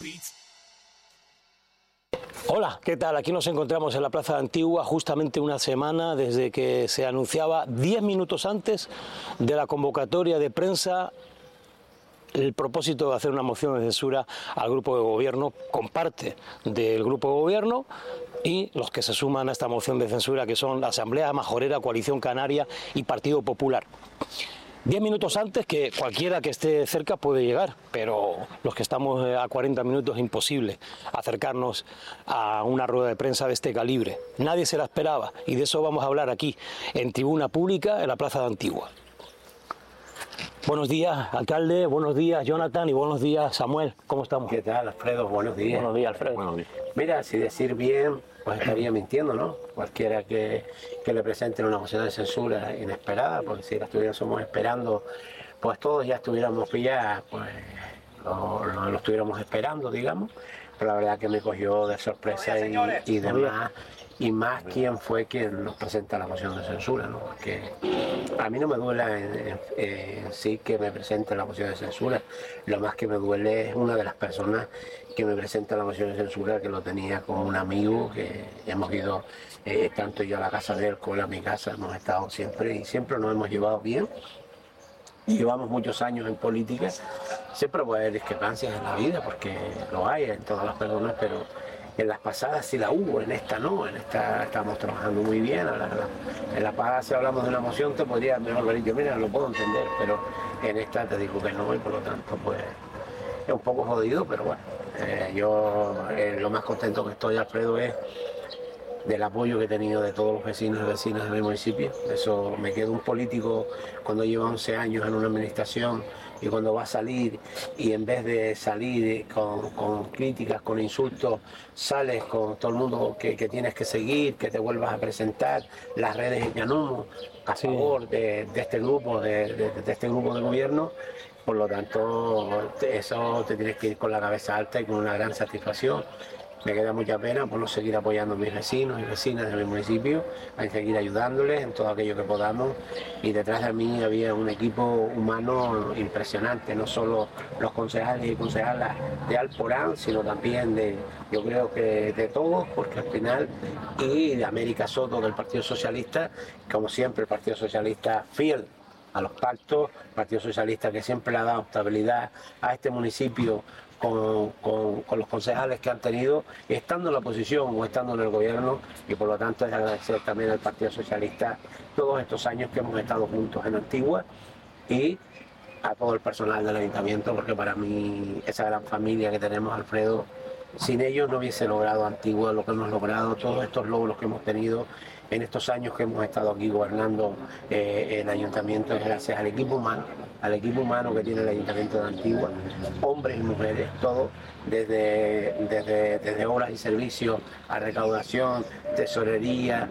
Hola, ¿qué tal? Aquí nos encontramos en la Plaza de Antigua justamente una semana desde que se anunciaba 10 minutos antes de la convocatoria de prensa el propósito de hacer una moción de censura al grupo de gobierno, con parte del grupo de gobierno y los que se suman a esta moción de censura, que son la Asamblea Majorera, Coalición Canaria y Partido Popular. 10 minutos antes, que cualquiera que esté cerca puede llegar, pero los que estamos a 40 minutos es imposible acercarnos a una rueda de prensa de este calibre. Nadie se la esperaba y de eso vamos a hablar aquí, en Tribuna Pública, en la Plaza de Antigua. Buenos días, alcalde, buenos días, Jonathan, y buenos días, Samuel. ¿Cómo estamos? ¿Qué tal, Alfredo? Buenos días. Buenos días, Alfredo. Buenos días. Mira, si decir bien, pues estaría mintiendo, ¿no? Cualquiera que le presenten una moción de censura inesperada, porque si la estuviéramos esperando, pues todos ya estuviéramos pillados, pues lo estuviéramos esperando, digamos. Pero la verdad que me cogió de sorpresa y demás. Y más quién fue quien nos presenta la moción de censura, ¿no? Porque a mí no me duele en sí que me presente la moción de censura. Lo más que me duele es una de las personas que me presenta la moción de censura, que lo tenía como un amigo, que hemos ido tanto yo a la casa de él como él a mi casa, hemos estado siempre y siempre nos hemos llevado bien. Llevamos muchos años en política, siempre puede haber discrepancias en la vida, porque lo hay en todas las personas, pero en las pasadas sí la hubo, en esta no, en esta estamos trabajando muy bien. En la pasada, si hablamos de una moción, te podría mejor haber dicho, mira, lo puedo entender, pero en esta te digo que no, y por lo tanto, pues es un poco jodido, pero bueno, yo lo más contento que estoy, Alfredo, es del apoyo que he tenido de todos los vecinos y vecinas del municipio. Eso, me quedo un político cuando lleva 11 años en una administración y cuando va a salir, y en vez de salir con críticas, con insultos, sales con todo el mundo que tienes que seguir, que te vuelvas a presentar, las redes en humo a favor de este grupo, de este grupo de gobierno. Por lo tanto, eso te tienes que ir con la cabeza alta y con una gran satisfacción. Me queda mucha pena por no seguir apoyando a mis vecinos y vecinas de mi municipio, a seguir ayudándoles en todo aquello que podamos. Y detrás de mí había un equipo humano impresionante, no solo los concejales y concejalas de Alporán, sino también yo creo que de todos, porque al final, y de América Soto del Partido Socialista, como siempre el Partido Socialista fiel a los pactos, Partido Socialista que siempre le ha dado estabilidad a este municipio con los concejales que han tenido, estando en la oposición o estando en el gobierno, y por lo tanto es agradecer también al Partido Socialista todos estos años que hemos estado juntos en Antigua, y a todo el personal del ayuntamiento, porque para mí esa gran familia que tenemos, Alfredo, sin ellos no hubiese logrado Antigua lo que hemos logrado, todos estos logros que hemos tenido en estos años que hemos estado aquí gobernando el ayuntamiento, es gracias al equipo humano que tiene el ayuntamiento de Antigua, hombres y mujeres, todos, desde obras y servicios a recaudación, tesorería,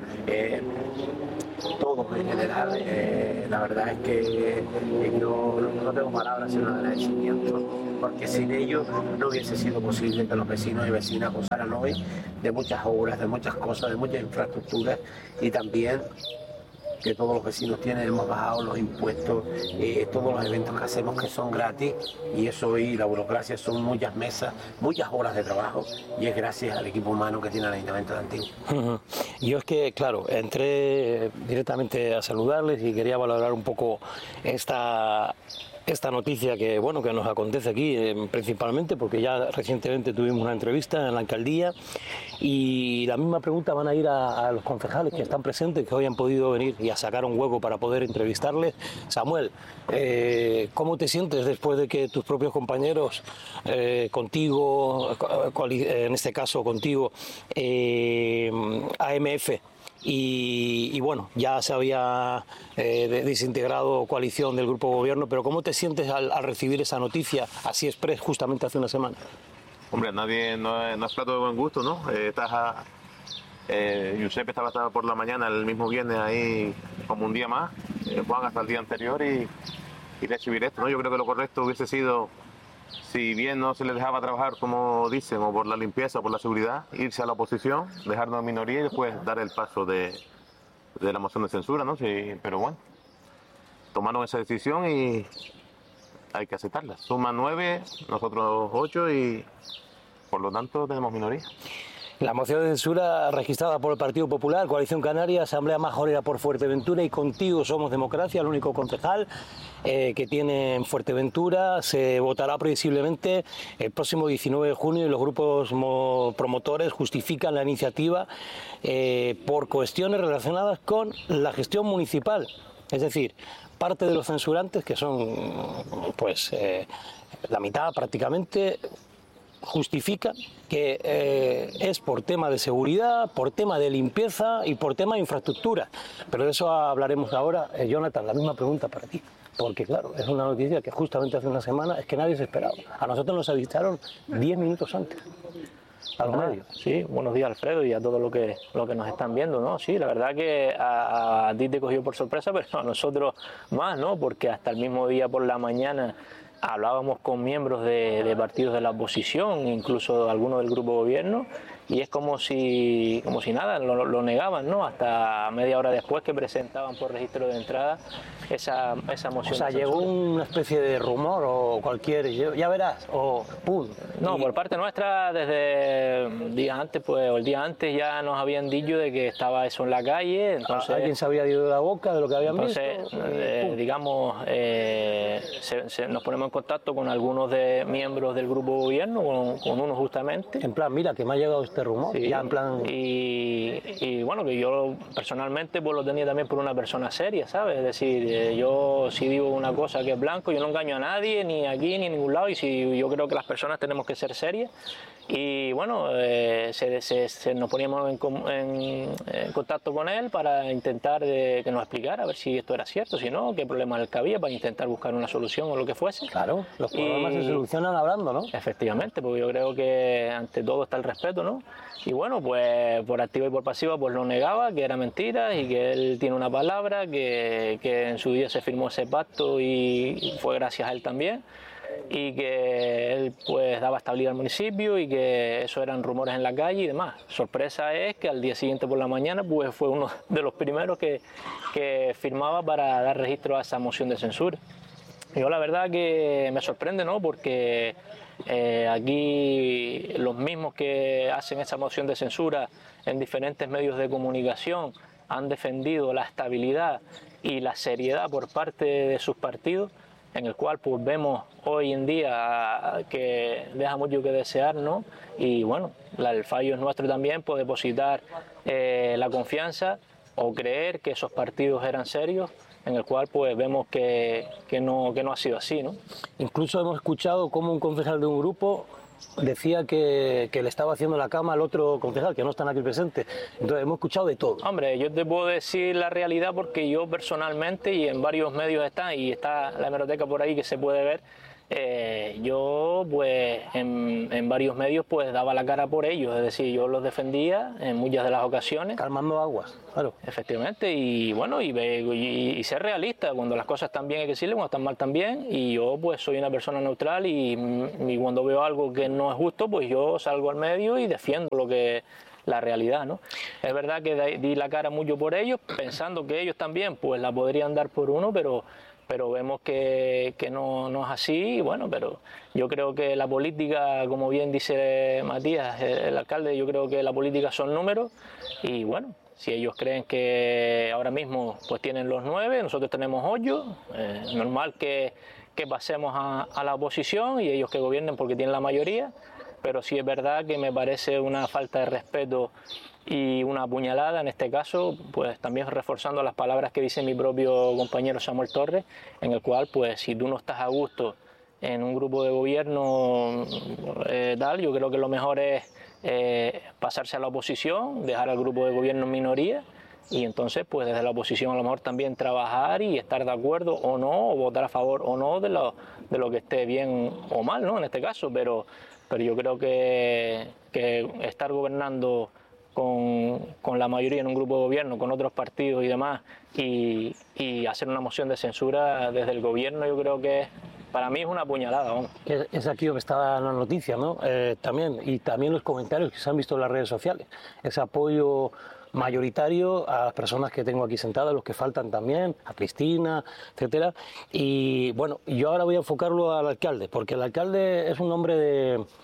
todos en general. La verdad es que no tengo palabras sino agradecimiento, porque sin ellos no hubiese sido posible que los vecinos y vecinas gozaran hoy de muchas obras, de muchas cosas, de muchas infraestructuras, y también que todos los vecinos hemos bajado los impuestos, todos los eventos que hacemos que son gratis, y eso, y la burocracia, son muchas mesas, muchas horas de trabajo, y es gracias al equipo humano que tiene el Ayuntamiento de Antigua. Yo es que, claro, entré directamente a saludarles y quería valorar un poco esta noticia que nos acontece aquí, principalmente porque ya recientemente tuvimos una entrevista en la alcaldía, y la misma pregunta van a ir a los concejales que están presentes, que hoy han podido venir y a sacar un hueco para poder entrevistarles. Samuel, ¿cómo te sientes después de que tus propios compañeros, contigo, en este caso contigo, AMF, y bueno, ya se había desintegrado coalición del grupo de gobierno, pero ¿cómo te sientes al recibir esa noticia así express justamente hace una semana? Hombre, nadie no es plato de buen gusto, ¿no? Giuseppe estaba por la mañana, el mismo viernes, ahí como un día más, Juan hasta el día anterior, y recibir esto, ¿no? Yo creo que lo correcto hubiese sido, si bien no se les dejaba trabajar como dicen, o por la limpieza o por la seguridad, irse a la oposición, dejarnos en minoría y después dar el paso de la moción de censura, ¿no? Sí, pero bueno, tomaron esa decisión y hay que aceptarla. Suman 9, nosotros 8, y por lo tanto tenemos minoría. La moción de censura registrada por el Partido Popular, Coalición Canaria, Asamblea Majorera por Fuerteventura y Contigo Somos Democracia, el único concejal que tiene en Fuerteventura, se votará previsiblemente el próximo 19 de junio y los grupos promotores justifican la iniciativa por cuestiones relacionadas con la gestión municipal. Es decir, parte de los censurantes, que son pues la mitad prácticamente, justifican que es por tema de seguridad, por tema de limpieza y por tema de infraestructura. Pero de eso hablaremos ahora. Jonathan, la misma pregunta para ti. Porque claro, es una noticia que justamente hace una semana es que nadie se esperaba. A nosotros nos avisaron 10 minutos antes. A los medios. Sí, buenos días, Alfredo, y a todos los que nos están viendo, ¿no? Sí, la verdad que a ti te cogió por sorpresa, pero a nosotros más, ¿no? Porque hasta el mismo día por la mañana hablábamos con miembros de partidos de la oposición, incluso algunos del grupo de gobierno, y es como si nada, lo negaban, ¿no? Hasta media hora después que presentaban por registro de entrada esa moción. O sea, llegó una especie de rumor o cualquier, ya verás, o ¡pum! No, por parte nuestra, desde el día antes, pues, o el día antes ya nos habían dicho de que estaba eso en la calle, entonces... ¿Alguien se había ido de la boca de lo que habían visto? Digamos, nos ponemos en contacto con algunos miembros del grupo de gobierno, con uno justamente. En plan, mira, que me ha llegado este rumor, sí, ya en plan... Y bueno, que yo personalmente pues lo tenía también por una persona seria, ¿sabes? Es decir, yo si digo una cosa que es blanco, yo no engaño a nadie, ni aquí ni en ningún lado, y si yo creo que las personas tenemos que ser serias. Y bueno, nos poníamos en contacto con él para intentar que nos explicara a ver si esto era cierto, si no, qué problema le cabía, para intentar buscar una solución o lo que fuese. Claro, los problemas se solucionan hablando, ¿no? Efectivamente, porque yo creo que ante todo está el respeto, ¿no? Y bueno, pues por activa y por pasiva pues lo negaba, que era mentira y que él tiene una palabra, que en su día se firmó ese pacto y fue gracias a él también, y que él pues daba estabilidad al municipio y que eso eran rumores en la calle y demás. Sorpresa es que al día siguiente por la mañana pues fue uno de los primeros que firmaba para dar registro a esa moción de censura. Yo la verdad que me sorprende, ¿no? Porque aquí los mismos que hacen esa moción de censura en diferentes medios de comunicación han defendido la estabilidad y la seriedad por parte de sus partidos, en el cual pues vemos hoy en día que deja mucho que desear, ¿no? Y bueno, el fallo es nuestro también por depositar la confianza o creer que esos partidos eran serios, en el cual pues vemos que no ha sido así, ¿no? Incluso hemos escuchado cómo un concejal de un grupo decía que le estaba haciendo la cama al otro concejal, que no están aquí presentes. Entonces hemos escuchado de todo. Hombre, yo te puedo decir la realidad porque yo personalmente, y en varios medios está la hemeroteca por ahí que se puede ver, yo pues en varios medios pues daba la cara por ellos, es decir, yo los defendía en muchas de las ocasiones. Calmando aguas, claro. Efectivamente, y bueno, y ser realista, cuando las cosas están bien hay que decirle, cuando están mal también, y yo pues soy una persona neutral y cuando veo algo que no es justo, pues yo salgo al medio y defiendo la realidad, ¿no? Es verdad que di la cara mucho por ellos, pensando que ellos también pues la podrían dar por uno, pero vemos que no es así, y bueno, pero yo creo que la política, como bien dice Matías, el alcalde, yo creo que la política son números, y bueno, si ellos creen que ahora mismo pues tienen los 9, nosotros tenemos 8, normal que pasemos a la oposición y ellos que gobiernen porque tienen la mayoría, pero sí es verdad que me parece una falta de respeto y una puñalada, en este caso, pues también reforzando las palabras que dice mi propio compañero Samuel Torres, en el cual, pues si tú no estás a gusto en un grupo de gobierno yo creo que lo mejor es pasarse a la oposición, dejar al grupo de gobierno en minoría, y entonces, pues desde la oposición a lo mejor también trabajar y estar de acuerdo o no, o votar a favor o no de lo que esté bien o mal, ¿no? En este caso, pero yo creo que estar gobernando con la mayoría en un grupo de gobierno, con otros partidos y demás, y hacer una moción de censura desde el gobierno, yo creo que para mí es una puñalada. ¿No? Es aquí donde está la noticia, ¿no? También los comentarios que se han visto en las redes sociales, ese apoyo mayoritario a las personas que tengo aquí sentadas, los que faltan también, a Cristina, etcétera. Y bueno, yo ahora voy a enfocarlo al alcalde, porque el alcalde es un hombre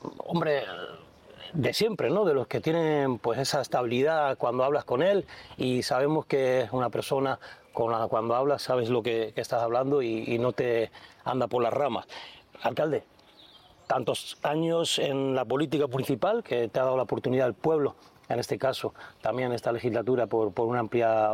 hombre de siempre, ¿no? De los que tienen pues esa estabilidad cuando hablas con él, y sabemos que es una persona con la cuando hablas sabes lo que estás hablando y no te anda por las ramas. Alcalde, tantos años en la política municipal que te ha dado la oportunidad el pueblo, en este caso también esta legislatura por una amplia,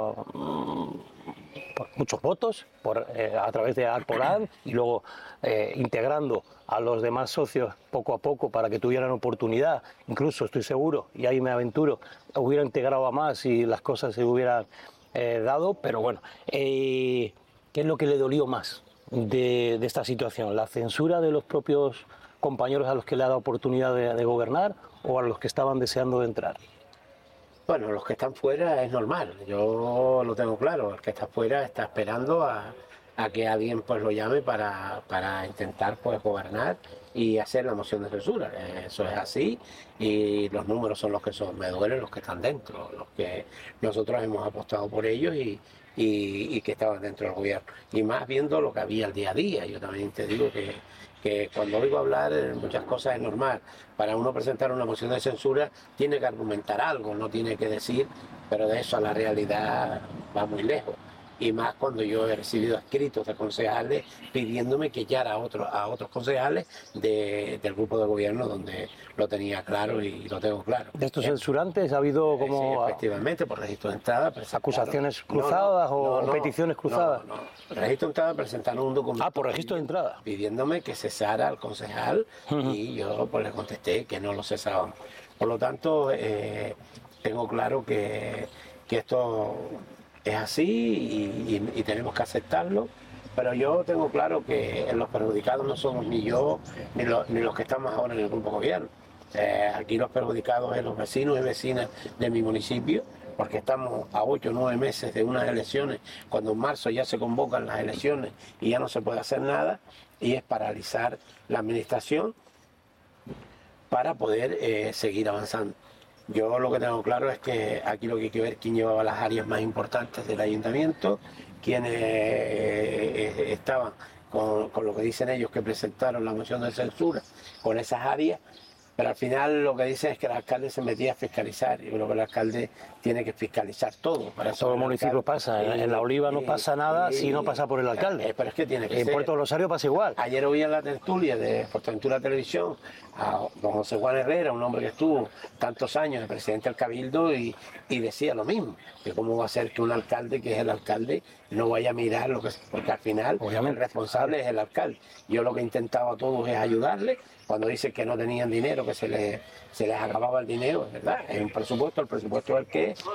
por muchos votos, a través de Alporán, y luego integrando a los demás socios poco a poco para que tuvieran oportunidad. Incluso estoy seguro, y ahí me aventuro, hubiera integrado a más y las cosas se hubieran dado. Pero bueno, ¿qué es lo que le dolió más de esta situación? ¿La censura de los propios compañeros a los que le ha dado oportunidad de gobernar, o a los que estaban deseando de entrar? Bueno, los que están fuera es normal, yo lo tengo claro, el que está fuera está esperando a que alguien pues lo llame para intentar pues gobernar y hacer la moción de censura. Eso es así, y los números son los que son. Me duelen los que están dentro, los que nosotros hemos apostado por ellos y que estaban dentro del gobierno, y más viendo lo que había el día a día. Yo también te digo que cuando oigo hablar muchas cosas es normal. Para uno presentar una moción de censura tiene que argumentar algo, no tiene que decir, pero de eso a la realidad va muy lejos. Y más cuando yo he recibido escritos de concejales pidiéndome que echara a otros concejales del grupo de gobierno, donde lo tenía claro y lo tengo claro. ¿De estos censurantes ha habido como...? Sí, efectivamente, por registro de entrada. ¿Acusaciones cruzadas o peticiones cruzadas? No. Registro de entrada presentaron un documento. Por registro de entrada. Pidiéndome que cesara al concejal, y yo pues le contesté que no lo cesaban. Por lo tanto, tengo claro que esto es así y tenemos que aceptarlo, pero yo tengo claro que los perjudicados no somos ni yo ni los que estamos ahora en el grupo gobierno. Aquí los perjudicados son los vecinos y vecinas de mi municipio, porque estamos a 8 o 9 meses de unas elecciones, cuando en marzo ya se convocan las elecciones y ya no se puede hacer nada, y es paralizar la administración para poder seguir avanzando. Yo lo que tengo claro es que aquí lo que hay que ver quién llevaba las áreas más importantes del ayuntamiento, quienes estaban con lo que dicen ellos que presentaron la moción de censura con esas áreas, pero al final lo que dicen es que el alcalde se metía a fiscalizar. Yo creo que el alcalde tiene que fiscalizar todo. Para todo el municipio pasa, en La Oliva no pasa nada si no pasa por el alcalde. Pero es que tiene que en ser. Puerto Rosario pasa igual. Ayer oí en la tertulia de Portaventura Televisión a don José Juan Herrera, un hombre que estuvo tantos años de presidente del Cabildo, y decía lo mismo, que cómo va a ser que un alcalde que es el alcalde no vaya a mirar lo que... Porque al final el responsable es el alcalde. Yo lo que he intentado a todos es ayudarle. Cuando dicen que no tenían dinero, que se les acababa el dinero, es verdad, es un presupuesto, el presupuesto es el que es,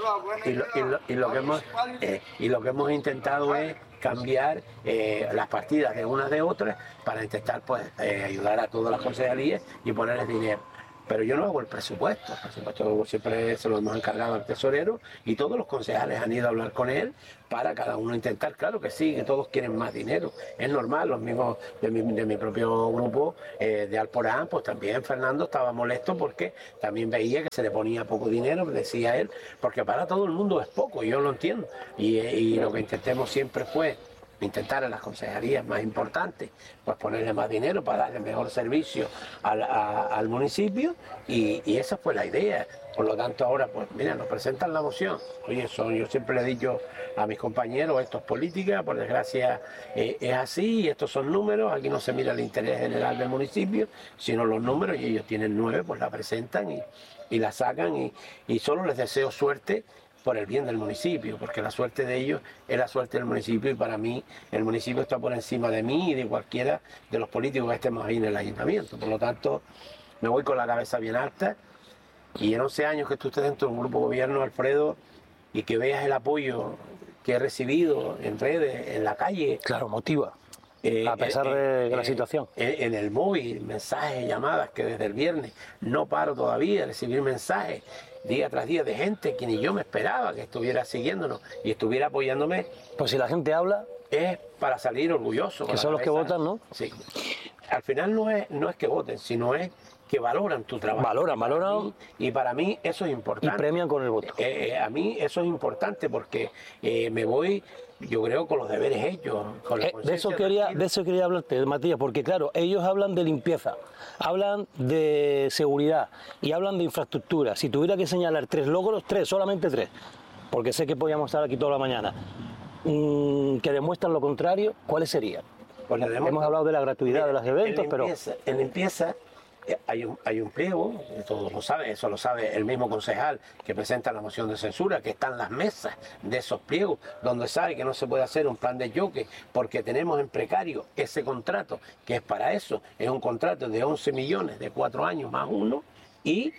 y lo que hemos intentado es cambiar las partidas de unas de otras para intentar pues ayudar a todas las concejalías y ponerles dinero. Pero yo no hago el presupuesto siempre se lo hemos encargado al tesorero, y todos los concejales han ido a hablar con él para cada uno intentar. Claro que sí, que todos quieren más dinero, es normal. Los mismos de mi propio grupo de Alporán, pues también Fernando estaba molesto porque también veía que se le ponía poco dinero, decía él, porque para todo el mundo es poco, yo lo entiendo, y lo que intentemos siempre fue intentar en las consejerías más importantes pues ponerle más dinero para darle mejor servicio al municipio, y esa fue la idea. Por lo tanto ahora pues mira, nos presentan la moción. Oye, eso yo siempre le he dicho a mis compañeros, esto es política, por desgracia es así, y estos son números. Aquí no se mira el interés general del municipio, sino los números, y ellos tienen 9, pues la presentan y la sacan, y solo les deseo suerte por el bien del municipio, porque la suerte de ellos es la suerte del municipio, y para mí el municipio está por encima de mí y de cualquiera de los políticos que estemos ahí en el ayuntamiento. Por lo tanto, me voy con la cabeza bien alta, y en 11 años que tú estés dentro de un grupo de gobierno, Alfredo, y que veas el apoyo que he recibido en redes, en la calle. Claro, motiva. A pesar de la situación. En el móvil, mensajes, llamadas, que desde el viernes no paro todavía de recibir mensajes día tras día de gente que ni yo me esperaba que estuviera siguiéndonos y estuviera apoyándome. Pues si la gente habla, es para salir orgulloso. Que son los que votan, ¿no? Sí. Al final no es que voten, sino es que valoran tu trabajo. Valoran. Y para mí eso es importante. Y premian con el voto. A mí eso es importante porque me voy, yo creo, con los deberes hechos. Con la de eso quería hablarte, Matías, porque claro, ellos hablan de limpieza, hablan de seguridad y hablan de infraestructura. Si tuviera que señalar 3 logros, solamente 3, porque sé que podíamos estar aquí toda la mañana, que demuestran lo contrario, ¿cuáles serían? Pues hemos hablado de la gratuidad de los eventos, en limpieza hay un pliego, todos lo saben, eso lo sabe el mismo concejal que presenta la moción de censura, que están las mesas de esos pliegos, donde sabe que no se puede hacer un plan de choque, porque tenemos en precario ese contrato, que es para eso, es un contrato de 11 millones, de 4 años más 1, y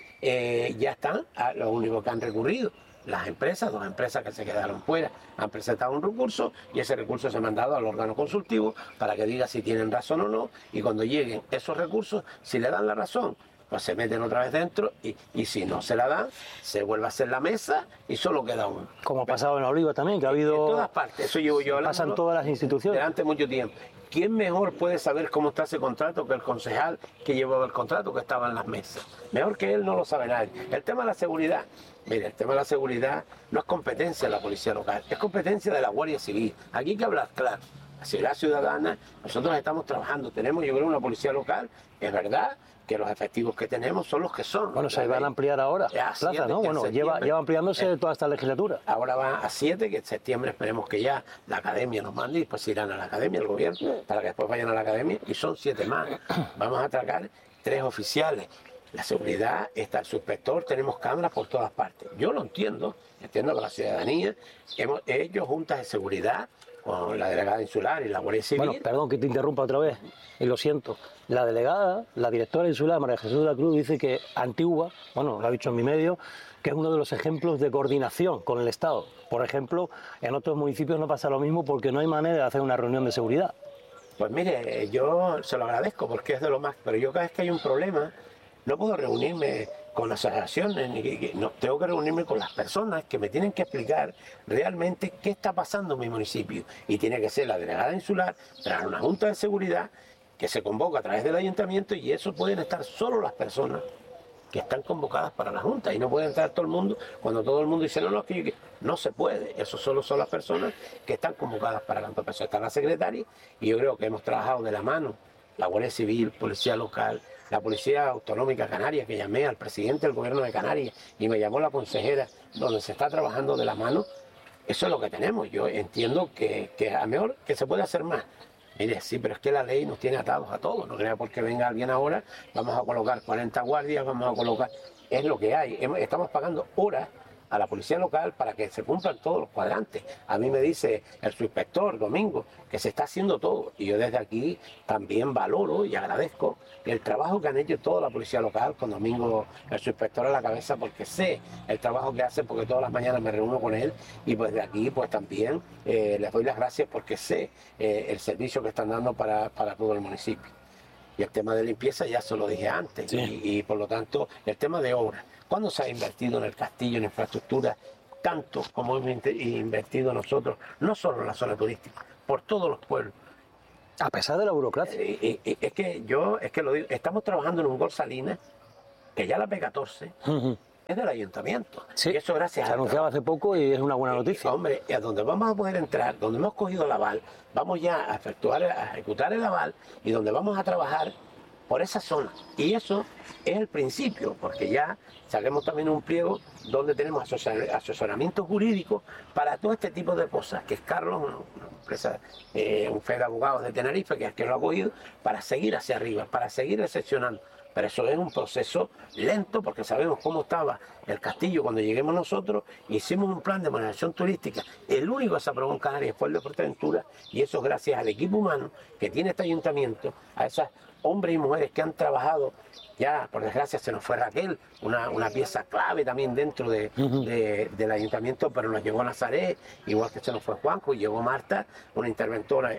ya están los únicos que han recurrido. Las empresas, 2 empresas que se quedaron fuera, han presentado un recurso y ese recurso se ha mandado al órgano consultivo para que diga si tienen razón o no, y cuando lleguen esos recursos, si le dan la razón, pues se meten otra vez dentro y si no se la dan, se vuelve a hacer la mesa y solo queda uno. Como ha pasado en Oliva también, que ha habido... En todas partes, eso llevo yo hablando. Pasan todas las instituciones. Durante mucho tiempo. ¿Quién mejor puede saber cómo está ese contrato que el concejal que llevaba el contrato, que estaba en las mesas? Mejor que él no lo sabe nadie. El tema de la seguridad. Mire, el tema de la seguridad no es competencia de la policía local, es competencia de la Guardia Civil. Aquí hay que hablar claro. La seguridad ciudadana, nosotros estamos trabajando, tenemos, yo creo, una policía local, es verdad que los efectivos que tenemos son los que son. Bueno, se van a ampliar ahora, plaza, ¿no? Bueno, lleva ampliándose toda esta legislatura. Ahora va a 7, que en septiembre esperemos que ya la academia nos mande y después irán a la academia, el gobierno, para que después vayan a la academia, y son 7 más. Vamos a atracar 3 oficiales. La seguridad, está el subinspector, tenemos cámaras por todas partes. Yo lo entiendo que la ciudadanía, hemos hecho juntas de seguridad con la delegada insular y la Guardia Civil. Bueno, perdón que te interrumpa otra vez, y lo siento. La delegada, la directora insular, María Jesús de la Cruz, dice que Antigua, bueno, lo ha dicho en mi medio, que es uno de los ejemplos de coordinación con el Estado. Por ejemplo, en otros municipios no pasa lo mismo porque no hay manera de hacer una reunión de seguridad. Pues mire, yo se lo agradezco porque es de lo más, pero yo cada vez que hay un problema, no puedo reunirme con asociaciones, no, tengo que reunirme con las personas que me tienen que explicar realmente qué está pasando en mi municipio. Y tiene que ser la delegada insular, tras una junta de seguridad que se convoca a través del ayuntamiento, y eso pueden estar solo las personas que están convocadas para la junta, y no puede entrar todo el mundo cuando todo el mundo dice no, que no se puede. Eso solo son las personas que están convocadas para la junta. Está la secretaria, y yo creo que hemos trabajado de la mano, la Guardia Civil, Policía Local, la Policía Autonómica Canaria, que llamé al presidente del gobierno de Canarias y me llamó la consejera, donde se está trabajando de la mano. Eso es lo que tenemos. Yo entiendo que a mejor que se puede hacer más. Mire, sí, pero es que la ley nos tiene atados a todos. No crea porque venga alguien ahora, vamos a colocar 40 guardias, vamos a colocar... Es lo que hay. Estamos pagando horas a la policía local para que se cumplan todos los cuadrantes. A mí me dice el subinspector Domingo que se está haciendo todo, y yo desde aquí también valoro y agradezco el trabajo que han hecho toda la policía local, con Domingo, el subinspector, a la cabeza, porque sé el trabajo que hace, porque todas las mañanas me reúno con él, y pues de aquí pues también les doy las gracias porque sé el servicio que están dando para todo el municipio. Y el tema de limpieza ya se lo dije antes, sí. y por lo tanto el tema de obras. ¿Cuándo se ha invertido en el castillo, en infraestructura, tanto como hemos invertido nosotros, no solo en la zona turística, por todos los pueblos? A pesar de la burocracia. Es que lo digo, estamos trabajando en un Gol Salinas, que ya la P14 es del ayuntamiento. Sí, y eso gracias se anunciaba hace poco y es una buena noticia. Hombre, a donde vamos a poder entrar, donde hemos cogido el aval, vamos ya a ejecutar el aval, y donde vamos a trabajar por esa zona. Y eso es el principio, porque ya saquemos también un pliego donde tenemos asesoramiento jurídico para todo este tipo de cosas, que es Carlos, una empresa, un fe de abogados de Tenerife, que es que lo ha cogido, para seguir hacia arriba, para seguir recepcionando. Pero eso es un proceso lento, porque sabemos cómo estaba el castillo cuando lleguemos nosotros. Hicimos un plan de modernización turística, el único que se aprobó en Canarias fue el de Fuerteventura, y eso es gracias al equipo humano que tiene este ayuntamiento, a esos hombres y mujeres que han trabajado. Ya, por desgracia, se nos fue Raquel, una pieza clave también dentro del ayuntamiento, pero nos llegó Nazaret, igual que se nos fue Juanjo, y llegó Marta, una interventora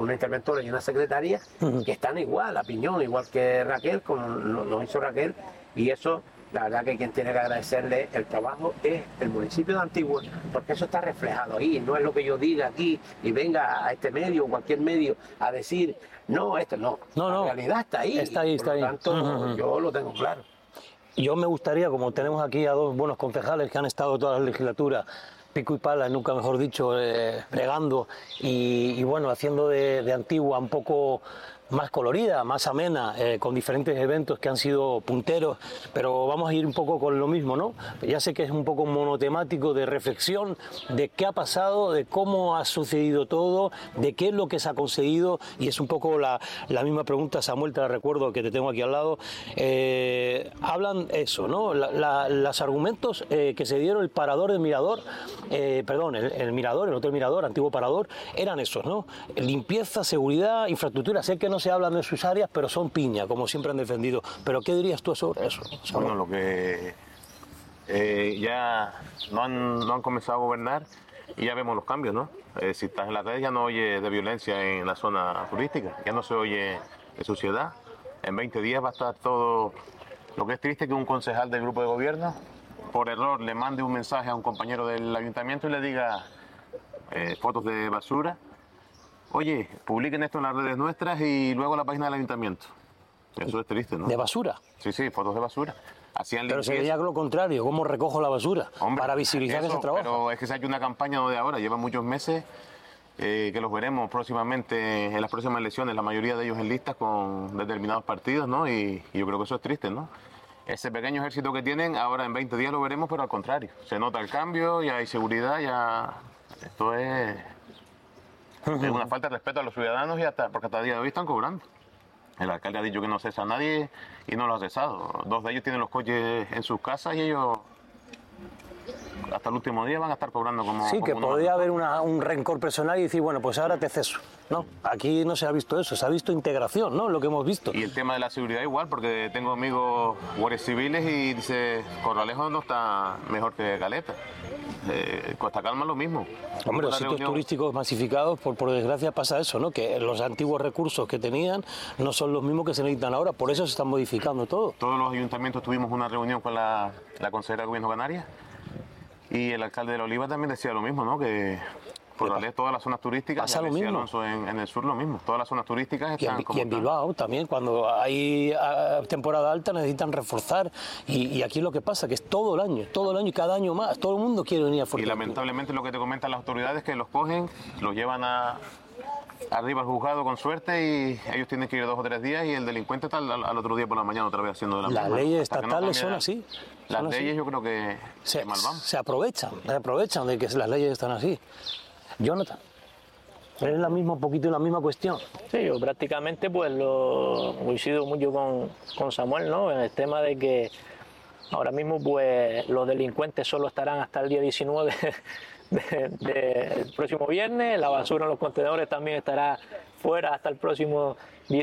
y una secretaria, que están igual, a piñón, igual que Raquel, como nos hizo Raquel, Y eso, la verdad que quien tiene que agradecerle el trabajo es el municipio de Antigua, porque eso está reflejado ahí, no es lo que yo diga aquí y venga a este medio o cualquier medio a decir, no, esto no, la realidad está ahí. Está ahí, por lo tanto, yo lo tengo claro. Yo me gustaría, como tenemos aquí a dos buenos concejales que han estado toda la legislatura, pico y pala, nunca mejor dicho, pregando y bueno, haciendo de Antigua un poco más colorida, más amena, con diferentes eventos que han sido punteros, pero vamos a ir un poco con lo mismo, ¿no? Ya sé que es un poco monotemático de reflexión de qué ha pasado, de cómo ha sucedido todo, de qué es lo que se ha conseguido, y es un poco la misma pregunta, Samuel, te la recuerdo, que te tengo aquí al lado. Hablan eso, ¿no? Los argumentos que se dieron, el parador del Mirador, perdón, el Mirador, el Hotel Mirador, antiguo Parador, eran esos, ¿no? Limpieza, seguridad, infraestructura. Sé que no se hablan de sus áreas, pero son piña, como siempre han defendido. ¿Pero qué dirías tú sobre eso? Bueno, lo que ya no han comenzado a gobernar y ya vemos los cambios, ¿no? Si estás en las redes ya no oye de violencia en la zona turística, ya no se oye de suciedad. En 20 días va a estar todo. Lo que es triste es que un concejal del grupo de gobierno, por error, le mande un mensaje a un compañero del ayuntamiento y le diga fotos de basura. Oye, publiquen esto en las redes nuestras y luego en la página del ayuntamiento. Eso es triste, ¿no? ¿De basura? Sí, fotos de basura. Hacían pero sería lo contrario, ¿cómo recojo la basura? Hombre, para visibilizar ese trabajo. Pero es que se ha hecho una campaña no de ahora, lleva muchos meses, que los veremos próximamente en las próximas elecciones, la mayoría de ellos en listas con determinados partidos, ¿no? Y yo creo que eso es triste, ¿no? Ese pequeño ejército que tienen, ahora en 20 días lo veremos, pero al contrario. Se nota el cambio, ya hay seguridad, ya... Esto es una falta de respeto a los ciudadanos y porque hasta el día de hoy están cobrando. El alcalde ha dicho que no cesa a nadie y no lo ha cesado. 2 de ellos tienen los coches en sus casas y ellos hasta el último día van a estar cobrando como... Sí, que podría haber un rencor personal y decir, bueno, pues ahora te ceso. No, aquí no se ha visto eso, se ha visto integración, ¿no? Lo que hemos visto. Y el tema de la seguridad igual, porque tengo amigos guardias civiles y dice, Corralejo no está mejor que Caleta. Costa Calma lo mismo. Hombre, los sitios turísticos masificados, por desgracia pasa eso, ¿no? Que los antiguos recursos que tenían no son los mismos que se necesitan ahora, por eso se están modificando todo. Todos los ayuntamientos tuvimos una reunión con la consejera de Gobierno Canarias y el alcalde de La Oliva también decía lo mismo, ¿no? Que por todas las zonas turísticas, pasa lo mismo. Alonso, en el sur lo mismo, todas las zonas turísticas están y en Bilbao también, cuando hay temporada alta necesitan reforzar y aquí lo que pasa que es todo el año y cada año más, todo el mundo quiere venir a Fuerteventura. Y lamentablemente lo que te comentan las autoridades es que los cogen, los llevan arriba al juzgado con suerte y ellos tienen que ir 2 o 3 días y el delincuente está al otro día por la mañana otra vez haciendo de la misma. Las leyes estatales son así. Las leyes yo creo que se aprovechan de que las leyes están así. Jonathan, es un poquito la misma cuestión. Sí, yo prácticamente pues lo coincido mucho con Samuel, ¿no? En el tema de que ahora mismo pues los delincuentes solo estarán hasta el día 19 del próximo viernes, la basura en los contenedores también estará fuera hasta el próximo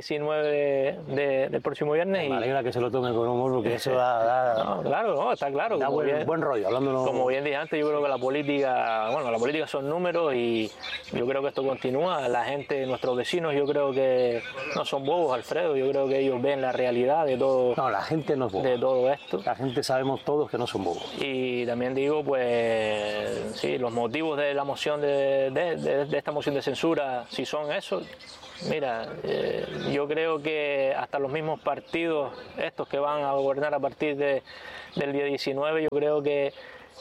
19 del próximo viernes. Me alegra que se lo tome con humor porque eso da no, claro, no, está claro. Da buen rollo, hablándolo. Como bien dije antes, yo creo que la política son números y yo creo que esto continúa. La gente, nuestros vecinos, yo creo que no son bobos, Alfredo, yo creo que ellos ven la realidad de todo. No, la gente no es boba. De todo esto. La gente sabemos todos que no son bobos. Y también digo, pues, sí, los motivos de la moción de esta moción de censura, si son esos. Mira, yo creo que hasta los mismos partidos, estos que van a gobernar a partir del día 19, yo creo que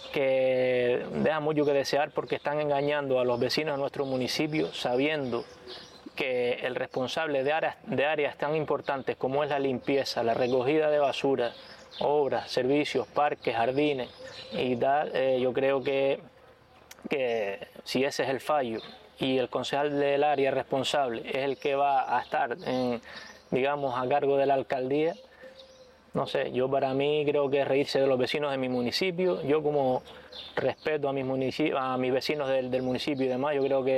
dejan mucho que desear porque están engañando a los vecinos de nuestro municipio sabiendo que el responsable de áreas tan importantes como es la limpieza, la recogida de basura, obras, servicios, parques, jardines y tal, yo creo que si ese es el fallo y el concejal del área responsable es el que va a estar, digamos, a cargo de la alcaldía, no sé, yo para mí creo que es reírse de los vecinos de mi municipio. Yo como respeto a mis vecinos del municipio y demás, yo creo que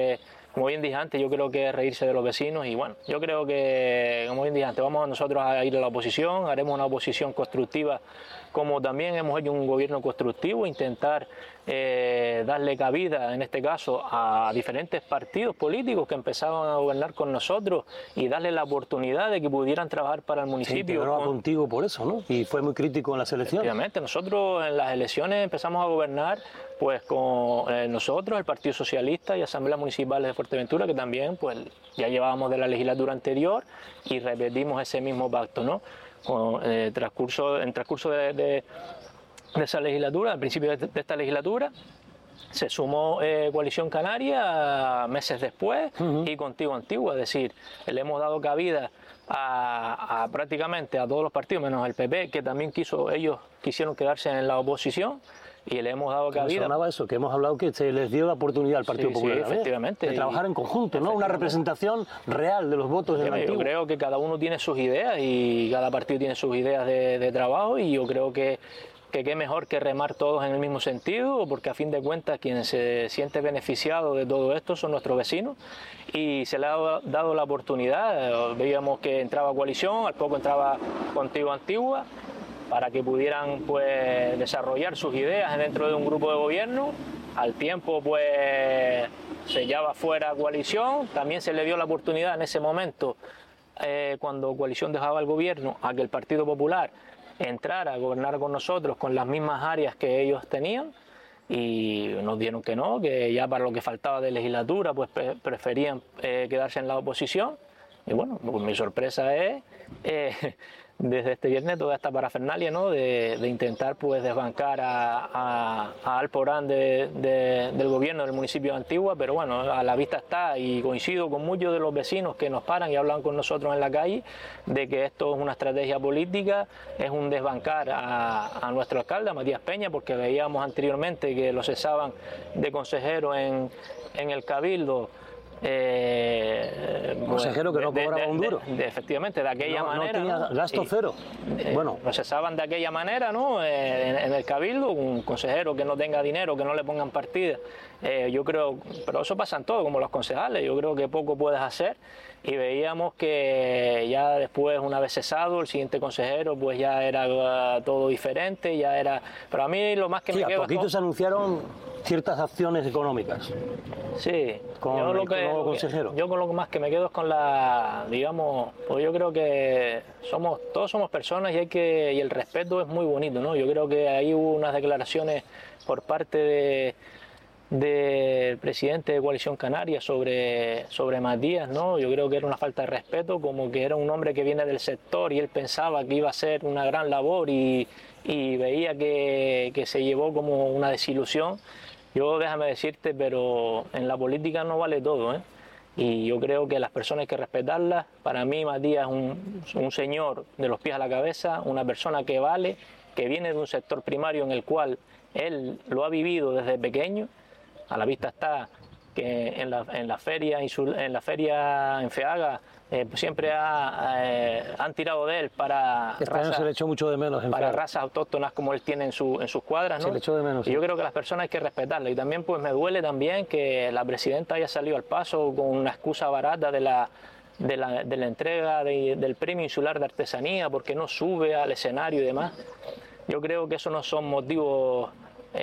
como bien dije antes, yo creo que es reírse de los vecinos y bueno, yo creo que, como bien dije antes, vamos nosotros a ir a la oposición, haremos una oposición constructiva, como también hemos hecho un gobierno constructivo, intentar darle cabida, en este caso, a diferentes partidos políticos que empezaban a gobernar con nosotros y darle la oportunidad de que pudieran trabajar para el municipio. Se contigo por eso, ¿no? Y fue muy crítico en las elecciones. Efectivamente, nosotros en las elecciones empezamos a gobernar pues con nosotros, el Partido Socialista y Asambleas Municipales de Fuerteventura, que también pues ya llevábamos de la legislatura anterior y repetimos ese mismo pacto, ¿no? En transcurso de esa legislatura, al principio de esta legislatura, se sumó Coalición Canaria meses después y Contigo Antigua, es decir, le hemos dado cabida a prácticamente a todos los partidos, menos el PP, que también ellos quisieron quedarse en la oposición. Y le hemos dado cabida. Sonaba eso, que hemos hablado que se les dio la oportunidad al Partido Popular, sí, efectivamente, de trabajar en conjunto, ¿no? Una representación real de los votos del antiguo. Yo creo que cada uno tiene sus ideas y cada partido tiene sus ideas de trabajo y yo creo que qué mejor que remar todos en el mismo sentido, porque a fin de cuentas quien se siente beneficiado de todo esto son nuestros vecinos y se le ha dado la oportunidad. Veíamos que entraba Coalición, al poco entraba Contigo Antigua, para que pudieran pues desarrollar sus ideas dentro de un grupo de gobierno. Al tiempo pues se llevaba fuera Coalición, también se le dio la oportunidad en ese momento, cuando Coalición dejaba el gobierno, a que el Partido Popular entrara a gobernar con nosotros con las mismas áreas que ellos tenían y nos dijeron que no, que ya para lo que faltaba de legislatura pues preferían quedarse en la oposición. Y bueno, pues mi sorpresa es desde este viernes toda esta parafernalia, ¿no? de intentar pues desbancar a Alporán del gobierno del municipio de Antigua, pero bueno, a la vista está y coincido con muchos de los vecinos que nos paran y hablan con nosotros en la calle de que esto es una estrategia política, es un desbancar a nuestro alcalde, a Matías Peña, porque veíamos anteriormente que lo cesaban de consejero en el Cabildo. Consejero que no cobraba un duro. Efectivamente, de aquella manera. No tenía gasto cero. Bueno, lo cesaban de aquella manera, ¿no? En el Cabildo, un consejero que no tenga dinero, que no le pongan partida. Yo creo, pero eso pasa en todo, como los concejales. Yo creo que poco puedes hacer. Y veíamos que ya después, una vez cesado, el siguiente consejero, pues ya era todo diferente, ya era. Pero a mí lo más que me quedó. A poquito se anunciaron ciertas acciones económicas. Sí, con el nuevo consejero. Yo con lo más que me quedo es con la, digamos, pues yo creo que todos somos personas y y el respeto es muy bonito, ¿no? Yo creo que ahí hubo unas declaraciones por parte del presidente de Coalición Canaria sobre Matías, ¿no? Yo creo que era una falta de respeto, como que era un hombre que viene del sector y él pensaba que iba a hacer una gran labor y veía que se llevó como una desilusión. Yo déjame decirte, pero en la política no vale todo, ¿eh? Y yo creo que las personas hay que respetarlas. Para mí Matías es un señor de los pies a la cabeza, una persona que vale, que viene de un sector primario en el cual él lo ha vivido desde pequeño. A la vista está que en la feria en Feaga siempre han tirado de él para razas, se le echó mucho de menos para razas autóctonas como él tiene en sus cuadras, ¿no? Se le echó de menos, y yo creo que las personas hay que respetarlas. Y también pues me duele también que la presidenta haya salido al paso con una excusa barata de la entrega del Premio Insular de Artesanía, porque no sube al escenario y demás. Yo creo que eso no son motivos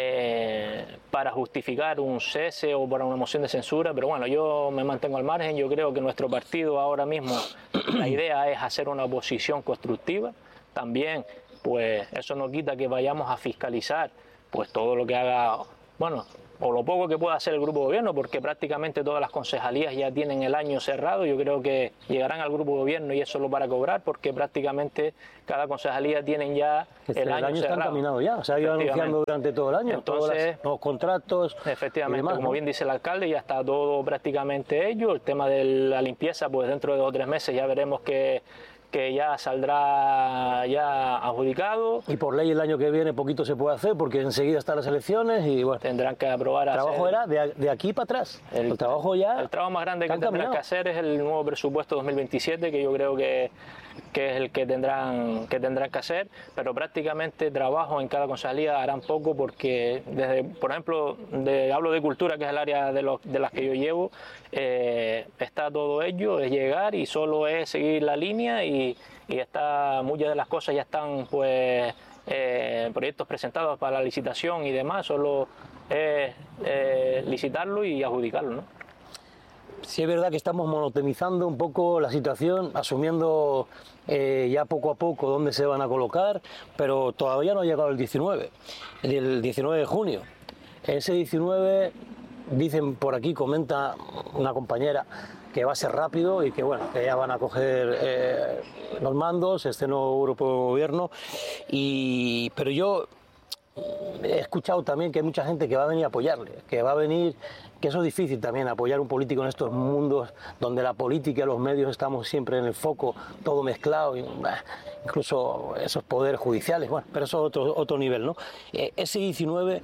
para justificar un cese o para una moción de censura, pero bueno, yo me mantengo al margen. Yo creo que nuestro partido ahora mismo, la idea es hacer una oposición constructiva. También, pues eso no quita que vayamos a fiscalizar pues todo lo que haga, bueno, o lo poco que pueda hacer el grupo de gobierno, porque prácticamente todas las concejalías ya tienen el año cerrado. Yo creo que llegarán al grupo de gobierno y es solo para cobrar, porque prácticamente cada concejalía tienen ya el año cerrado. Está encaminado ya, se ha ido anunciando durante todo el año. Entonces, todos los contratos. Efectivamente, demás, como ¿no? bien dice el alcalde, ya está todo prácticamente hecho. El tema de la limpieza, pues dentro de 2 o 3 meses ya veremos que ya saldrá ya adjudicado. Y por ley el año que viene poquito se puede hacer porque enseguida están las elecciones y bueno. Tendrán que aprobar. El trabajo era de aquí para atrás. El trabajo ya. El trabajo más grande que tendrán que hacer es el nuevo presupuesto 2027, que yo creo que que es el que tendrán que hacer, pero prácticamente trabajo en cada concejalía harán poco, porque desde, por ejemplo, hablo de cultura, que es el área de las que yo llevo, está todo ello, es llegar y solo es seguir la línea y muchas de las cosas ya están pues proyectos presentados para la licitación y demás, solo es licitarlo y adjudicarlo, ¿no? Sí, es verdad que estamos monotonizando un poco la situación, asumiendo ya poco a poco dónde se van a colocar, pero todavía no ha llegado el 19 de junio. Ese 19, dicen por aquí, comenta una compañera, que va a ser rápido y que bueno, que ya van a coger los mandos, este nuevo grupo de gobierno, pero yo he escuchado también que hay mucha gente que va a venir a apoyarle, que va a venir, que eso es difícil también, apoyar a un político en estos mundos donde la política y los medios estamos siempre en el foco, todo mezclado, incluso esos poderes judiciales, bueno, pero eso es otro nivel, ¿no? Ese 19,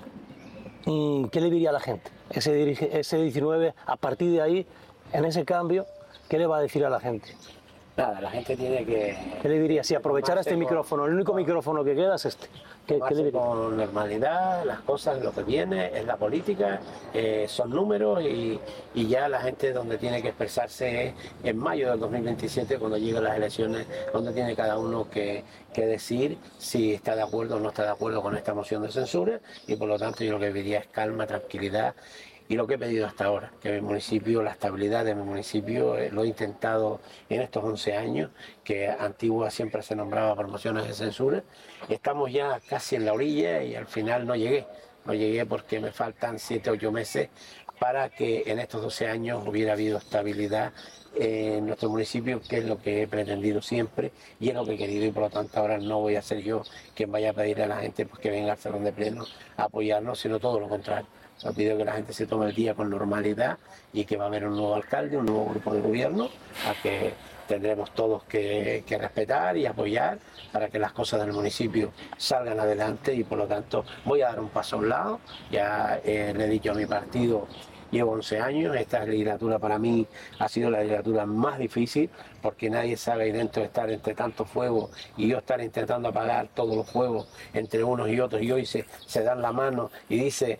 ¿qué le diría a la gente? Ese 19, a partir de ahí, en ese cambio, ¿qué le va a decir a la gente? Nada, la gente tiene que... ¿Qué le diría? Si aprovechara este micrófono, el único micrófono que queda es este. ¿Qué le diría? Con normalidad, las cosas, lo que viene es la política, son números y ya la gente donde tiene que expresarse es en mayo del 2027, cuando lleguen las elecciones, donde tiene cada uno que decir si está de acuerdo o no está de acuerdo con esta moción de censura, y por lo tanto yo lo que pediría es calma, tranquilidad. Y lo que he pedido hasta ahora, que mi municipio, la estabilidad de mi municipio, lo he intentado en estos 11 años, que Antigua siempre se nombraba por mociones de censura. Estamos ya casi en la orilla y al final no llegué. No llegué porque me faltan 7 o 8 meses para que en estos 12 años hubiera habido estabilidad en nuestro municipio, que es lo que he pretendido siempre y es lo que he querido, y por lo tanto ahora no voy a ser yo quien vaya a pedir a la gente pues, que venga al Salón de Pleno a apoyarnos, sino todo lo contrario. Yo pido que la gente se tome el día con normalidad y que va a haber un nuevo alcalde, un nuevo grupo de gobierno, a que tendremos todos que respetar y apoyar para que las cosas del municipio salgan adelante, y por lo tanto voy a dar un paso a un lado. Ya le he dicho a mi partido, llevo 11 años, esta legislatura para mí ha sido la legislatura más difícil, porque nadie sabe ahí dentro de estar entre tantos fuegos y yo estar intentando apagar todos los fuegos entre unos y otros, y hoy se dan la mano y dice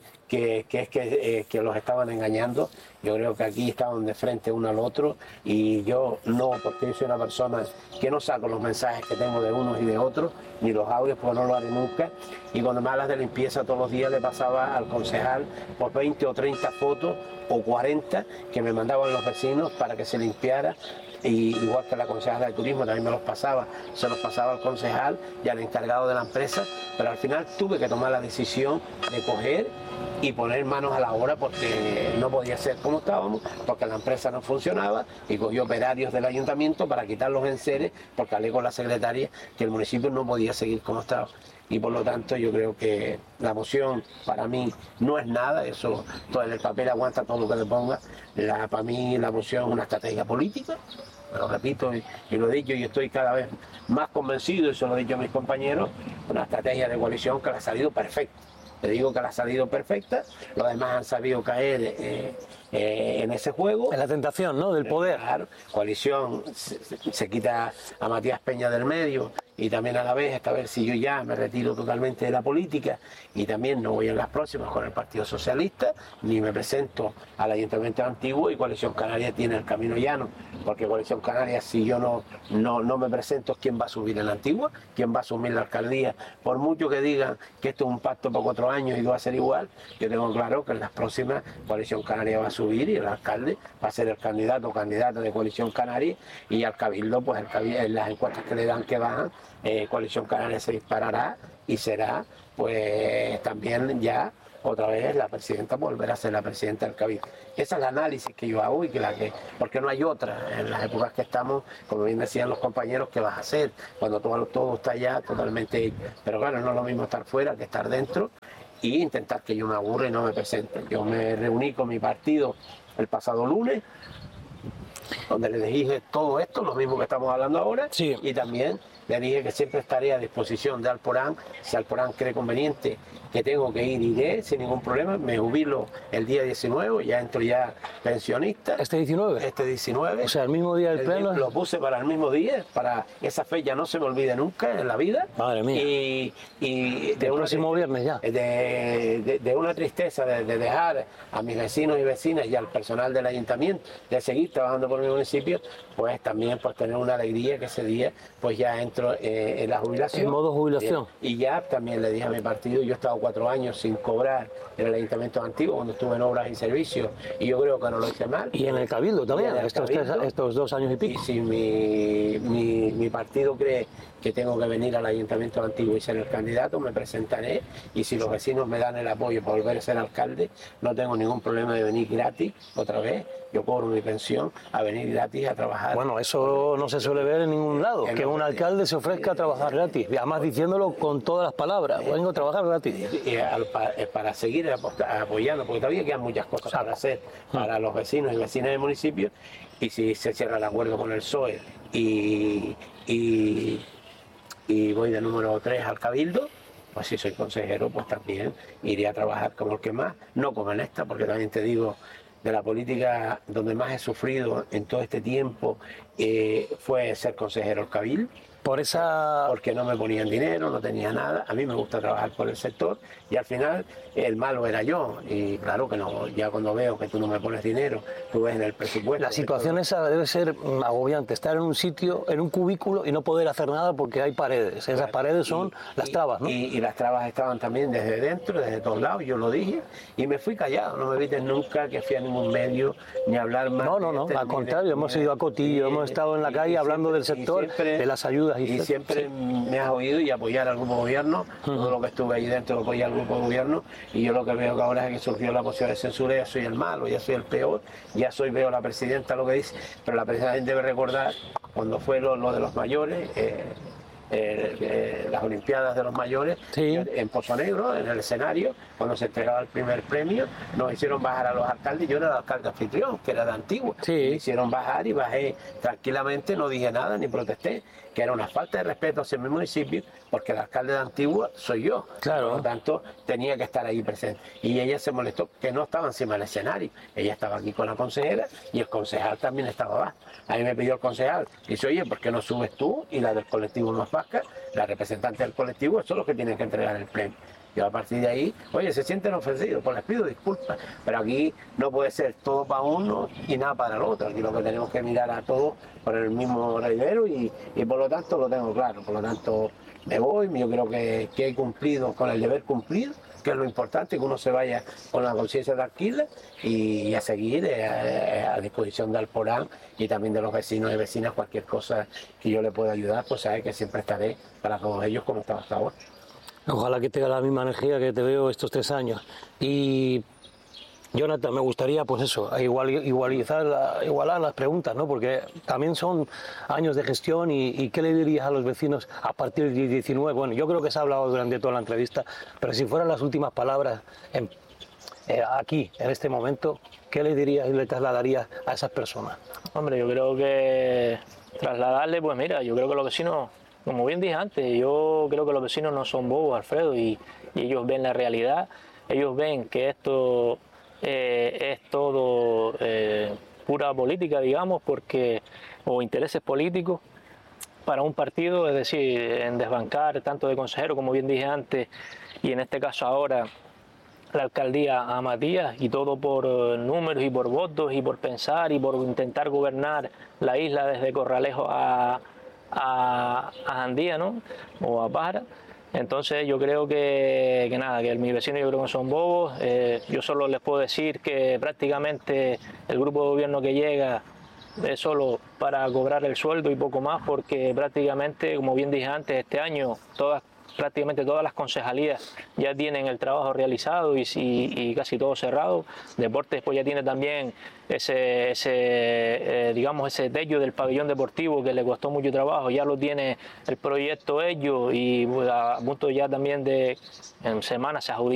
que los estaban engañando. Yo creo que aquí estaban de frente uno al otro, y yo no, porque yo soy una persona que no saco los mensajes que tengo de unos y de otros, ni los audios, porque no lo haré nunca. Y cuando me hablas de limpieza, todos los días le pasaba al concejal por 20 o 30 fotos o 40 que me mandaban los vecinos para que se limpiara. Y igual que la concejala de turismo también me los pasaba, se los pasaba al concejal y al encargado de la empresa, pero al final tuve que tomar la decisión de coger y poner manos a la obra, porque no podía ser como estábamos, porque la empresa no funcionaba, y cogí operarios del ayuntamiento para quitar los enseres, porque hablé con la secretaria que el municipio no podía seguir como estaba. Y por lo tanto yo creo que la moción para mí no es nada, eso todo en el papel aguanta todo lo que le ponga. Para mí la moción es una estrategia política, lo repito y lo he dicho, y estoy cada vez más convencido, y eso lo he dicho a mis compañeros, una estrategia de coalición que le ha salido perfecta. Te digo que le ha salido perfecta, los demás han sabido caer en ese juego. En la tentación, ¿no?, del poder. Claro, coalición se quita a Matías Peña del medio, y también a la vez, esta vez si yo ya me retiro totalmente de la política, y también no voy en las próximas con el Partido Socialista, ni me presento al Ayuntamiento de Antigua, y Coalición Canaria tiene el camino llano, porque Coalición Canaria, si yo no me presento, ¿quién va a subir en Antigua? ¿Quién va a asumir la alcaldía? Por mucho que digan que esto es un pacto por 4 años y va a ser igual, yo tengo claro que en las próximas Coalición Canaria va a subir, y el alcalde va a ser el candidato o candidata de Coalición Canaria, y al cabildo, pues en las encuestas que le dan que bajan, Coalición Canaria se disparará y será pues también ya otra vez la presidenta, volverá a ser la presidenta del cabildo. Ese es el análisis que yo hago, y porque no hay otra en las épocas que estamos, como bien decían los compañeros, ¿qué vas a hacer cuando todo está ya totalmente? Pero claro, no es lo mismo estar fuera que estar dentro, y intentar que yo me aburra y no me presente. Yo me reuní con mi partido el pasado lunes, donde le dije todo esto, lo mismo que estamos hablando ahora, sí. Y también le dije que siempre estaré a disposición de Alporán, si Alporán cree conveniente que tengo que ir, iré sin ningún problema, me jubilo el día 19, ya entro ya pensionista. ¿Este 19? Este 19. O sea, el mismo día del pleno. Lo puse para el mismo día, para esa fecha no se me olvide nunca en la vida. Madre mía. Y de el próximo viernes ya. De una tristeza de dejar a mis vecinos y vecinas y al personal del ayuntamiento de seguir trabajando por mi municipio, pues también pues tener una alegría que ese día pues ya entro en la jubilación. En modo jubilación. Y ya también le dije a mi partido, yo he estado 4 años sin cobrar en el ayuntamiento antiguo cuando estuve en obras y servicios, y yo creo que no lo hice mal. Y en el Cabildo también, estos 2 años y pico. Y si mi partido cree que tengo que venir al ayuntamiento antiguo y ser el candidato, me presentaré, y si los vecinos me dan el apoyo para volver a ser alcalde, no tengo ningún problema de venir gratis otra vez. Yo cobro mi pensión a venir gratis a trabajar. Bueno, eso no se suele ver en ningún lado, que un alcalde se ofrezca a trabajar gratis, y además diciéndolo con todas las palabras, vengo a trabajar gratis. Y para seguir apoyando, porque todavía quedan muchas cosas para hacer para los vecinos y vecinas del municipio, y si se cierra el acuerdo con el PSOE y voy de número 3 al Cabildo, pues si soy consejero, pues también iré a trabajar como el que más, no como en esta, porque también te digo, de la política donde más he sufrido en todo este tiempo fue ser consejero al Cabildo. Porque no me ponían dinero, no tenía nada. A mí me gusta trabajar por el sector y al final el malo era yo. Y claro que no, ya cuando veo que tú no me pones dinero, tú ves en el presupuesto. La situación esa debe ser agobiante, estar en un sitio, en un cubículo y no poder hacer nada porque hay paredes. Esas paredes son las trabas, ¿no? Y las trabas estaban también desde dentro, desde todos lados, yo lo dije y me fui callado. No me viste nunca que fui a ningún medio ni a hablar más. No, al contrario, hemos ido a Cotillo, hemos estado en la calle hablando del sector, de las ayudas. Y siempre me has oído y apoyar al grupo de gobierno, todo lo que estuve ahí dentro lo apoyé al grupo de gobierno, y yo lo que veo que ahora es que surgió la posibilidad de censura, ya soy el malo, ya soy el peor, veo la presidenta lo que dice, pero la presidenta debe recordar cuando fue lo de los mayores, las Olimpiadas de los mayores, en Pozo Negro, en el escenario, cuando se entregaba el primer premio, nos hicieron bajar a los alcaldes. Yo era el alcalde anfitrión, que era de Antigua. Me hicieron bajar y bajé tranquilamente, no dije nada ni protesté, que era una falta de respeto hacia mi municipio, porque el alcalde de Antigua soy yo. Claro. Por lo tanto, tenía que estar ahí presente. Y ella se molestó que no estaba encima del escenario. Ella estaba aquí con la consejera y el concejal también estaba abajo. A mí me pidió el concejal, dice, oye, ¿por qué no subes tú y la del colectivo Más Vasca, la representante del colectivo, son los que tienen que entregar el premio? Yo a partir de ahí, oye, se sienten ofendidos, pues les pido disculpas, pero aquí no puede ser todo para uno y nada para el otro. Aquí lo que tenemos que mirar a todos por el mismo reguero y por lo tanto lo tengo claro. Por lo tanto me voy, yo creo que he cumplido con el deber cumplido, que es lo importante, que uno se vaya con la conciencia tranquila y a seguir a disposición de Alporán y también de los vecinos y vecinas. Cualquier cosa que yo le pueda ayudar, pues sabe que siempre estaré para todos ellos como estaba hasta ahora. Ojalá que tenga la misma energía que te veo estos 3 años. Y Jonathan, me gustaría, pues eso, igualar las preguntas, ¿no? Porque también son años de gestión y ¿qué le dirías a los vecinos a partir del 19? Bueno, yo creo que se ha hablado durante toda la entrevista, pero si fueran las últimas palabras aquí, en este momento, ¿qué le dirías y le trasladarías a esas personas? Hombre, yo creo que trasladarle, pues mira, yo creo que los vecinos, como bien dije antes, yo creo que los vecinos no son bobos, Alfredo, y ellos ven la realidad, ellos ven que esto es todo pura política, digamos, o intereses políticos para un partido, es decir, en desbancar tanto de consejero, como bien dije antes, y en este caso ahora la alcaldía a Matías, y todo por números y por votos y por pensar y por intentar gobernar la isla desde Corralejo a Jandía, ¿no? O a Pájara. Entonces yo creo que mis vecinos yo creo que son bobos. Yo solo les puedo decir que prácticamente el grupo de gobierno que llega es solo para cobrar el sueldo y poco más, porque prácticamente, como bien dije antes, este año prácticamente todas las concejalías ya tienen el trabajo realizado y casi todo cerrado. Deportes pues ya tiene también ese techo del pabellón deportivo que le costó mucho trabajo, ya lo tiene el proyecto ellos, y a punto ya también en semanas se adjudica